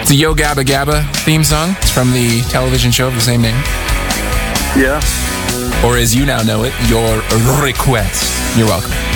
It's a Yo Gabba Gabba theme song. It's from the television show of the same name. Yeah. Or as you now know it, Your Request. You're welcome.